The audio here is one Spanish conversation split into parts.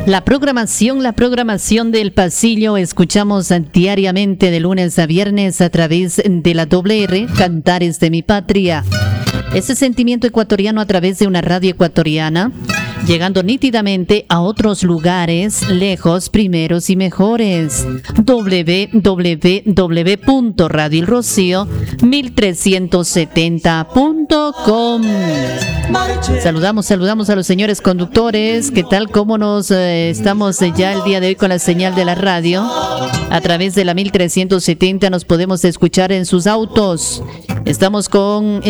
La programación del pasillo escuchamos diariamente de lunes a viernes a través de la WR, Cantares de mi Patria. Ese sentimiento ecuatoriano a través de una radio ecuatoriana, llegando nítidamente a otros lugares lejos, primeros y mejores. www.radioelrocío1370.com. Saludamos a los señores conductores. ¿Qué tal? ¿Cómo nos estamos ya el día de hoy con la señal de la radio? A través de la 1370 nos podemos escuchar en sus autos. Estamos con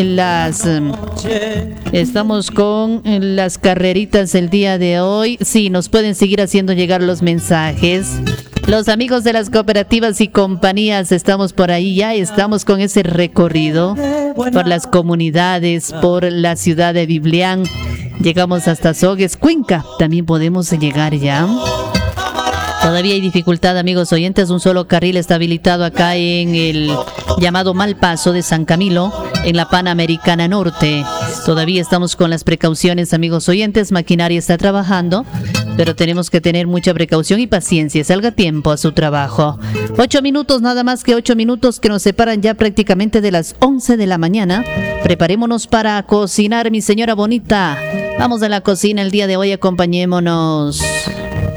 las carreritas el día de hoy. Sí, nos pueden seguir haciendo llegar los mensajes. Los amigos de las cooperativas y compañías, estamos por ahí, ya estamos con ese recorrido por las comunidades, por la ciudad de Biblián. Llegamos hasta Sogues, Cuenca, también podemos llegar ya. Todavía hay dificultad, amigos oyentes, un solo carril está habilitado acá en el llamado Malpaso de San Camilo, en la Panamericana Norte. Todavía estamos con las precauciones, amigos oyentes, maquinaria está trabajando, pero tenemos que tener mucha precaución y paciencia, salga a tiempo a su trabajo. 8 minutos, nada más que 8 minutos que nos separan ya prácticamente de las 11 de la mañana. Preparémonos para cocinar, mi señora bonita. Vamos a la cocina el día de hoy, acompañémonos.